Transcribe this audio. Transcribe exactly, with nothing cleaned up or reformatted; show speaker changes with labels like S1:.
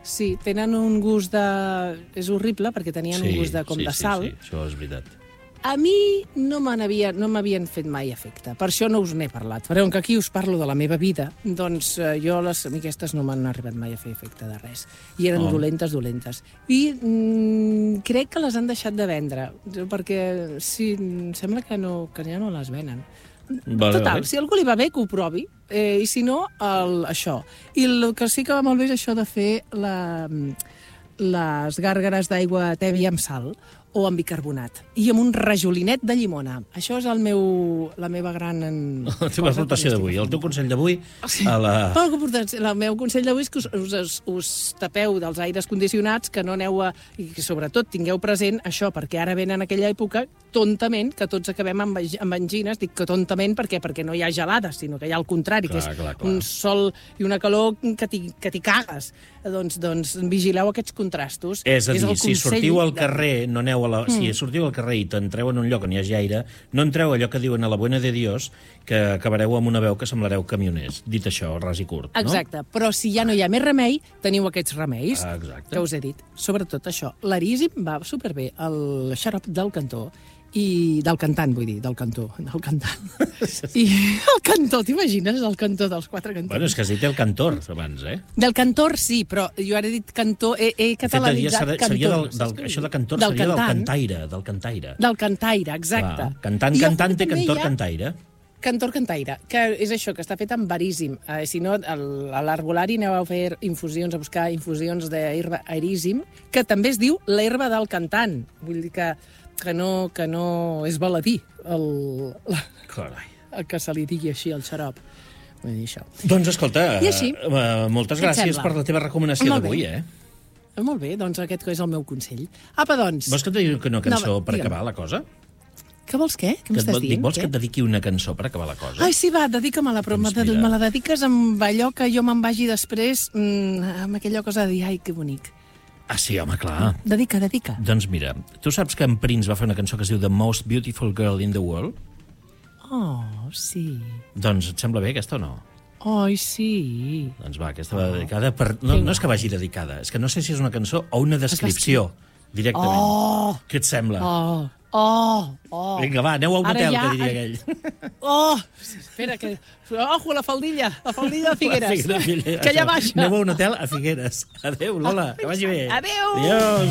S1: sí, tenen un gust de... És horrible, perquè tenien
S2: Sí,
S1: un gust de com
S2: sí,
S1: de
S2: sí,
S1: sal.
S2: Sí, això és veritat.
S1: A mi no me n'havia- no m'havien fet mai efecte, per això no us n'he parlat. Però com que aquí us parlo de la meva vida, doncs eh, jo les, a mi aquestes no m'han arribat mai a fer efecte de res. I eren
S2: Oh.
S1: dolentes, dolentes. I mm, crec que les han deixat de vendre, perquè sí, em sembla que, no, que ja no les venen.
S2: Vale,
S1: Total,
S2: vale.
S1: si a algú li va bé, que ho provi, eh, i si no, el, això. I el que sí que va molt bé és això de fer la, les gàrgares d'aigua tèbia amb sal o amb bicarbonat, i amb un rajolinet de llimona. Això és el meu, la meva gran... En...
S2: La teva aportació d'avui, el teu consell d'avui a la...
S1: Però el meu consell d'avui és que us, us, us tapeu dels aires condicionats, que no aneu a... i que sobretot tingueu present això, perquè ara ven en aquella època, tontament, que tots acabem amb, amb angines, dic que tontament perquè perquè no hi ha gelades, sinó que hi ha el contrari,
S2: Clar,
S1: que és
S2: clar, clar.
S1: un sol i una calor que t'hi cagues. Doncs, doncs vigileu aquests contrastos.
S2: És a dir,
S1: el
S2: si
S1: consell
S2: sortiu al
S1: de-
S2: carrer, no aneu a la... Mm. Si sortiu al carrer i t'entreu en un lloc on hi hagi aire, no entreu allò que diuen a la buena de Dios, que acabareu amb una veu que semblareu camioners. Dit això, ras i curt, no?
S1: Exacte, però si ja no hi ha més remei, teniu aquests remeis
S2: Ah, exacte.
S1: que us he dit. Sobretot això, l'arísim va superbé, el xarop del cantó, i del cantant, vull dir, del cantó, del cantant. I el cantó, t'imagines, el cantó dels quatre cantons?
S2: Bueno, és que has dit el cantor abans, eh?
S1: Del cantor, sí, però jo ara he dit cantó, he, he
S2: De fet, de dia
S1: catalanitzat
S2: seria,
S1: cantor.
S2: seria del,
S1: saps
S2: del,
S1: què vull
S2: això de
S1: dir?
S2: cantor
S1: Del
S2: seria del
S1: cantant.
S2: cantaire, del cantaire.
S1: Del cantaire, exacte.
S2: Clar, cantant,
S1: I ojo,
S2: cantante,
S1: que també
S2: cantor,
S1: hi ha
S2: cantaire.
S1: Cantor cantaire, que és això, que està fet amb verísim. Eh, si no, el, a l'arbolari aneu a fer infusions, a buscar infusions d'herba erísim, que també es diu l'herba del cantant. Vull dir que, que, no, que no és baladí el, la,
S2: Carai.
S1: el que se li digui així, el xarop. Vull dir això.
S2: Doncs escolta,
S1: I així?
S2: eh, moltes
S1: Què et
S2: gràcies
S1: sembla?
S2: per la teva recomanació
S1: Molt bé.
S2: d'avui, eh?
S1: Eh, Molt bé, doncs aquest és el meu consell. Apa, doncs...
S2: Vols que et digui una cançó
S1: No,
S2: per
S1: digue'm.
S2: acabar la cosa?
S1: Què vols, què? Què
S2: Que et
S1: m'estàs
S2: vol- dic,
S1: dient?
S2: vols que
S1: Què?
S2: et dediqui una cançó per acabar la cosa?
S1: Ai, sí, va, dedica-me-la, però
S2: Doncs
S1: me,
S2: mira.
S1: me la dediques amb allò que jo me'n vagi després, mmm, amb aquella cosa de dir, ai, que bonic.
S2: Ah, sí, home, clar.
S1: Dedica, dedica.
S2: Doncs mira, tu saps que en Prince va fer una cançó que es diu The Most Beautiful Girl in the World?
S1: Oh, sí.
S2: Doncs et sembla bé aquesta o no?
S1: Ai, sí.
S2: Doncs va, aquesta va dedicada per... No, no és que vagi dedicada, és que no sé si és una cançó o una descripció, directament.
S1: Oh!
S2: Què et sembla?
S1: Oh, oh, oh.
S2: Vinga, va, aneu a un
S1: Ara
S2: hotel,
S1: ja-
S2: que diria aquell.
S1: Oh! Espera, que... Ojo, la faldilla, la faldilla de Figueres.
S2: La Figueres,
S1: Que ja baixa.
S2: Aneu a un hotel a Figueres. Adéu, Lola, que vagi bé.
S1: Adéu.
S2: Adéu.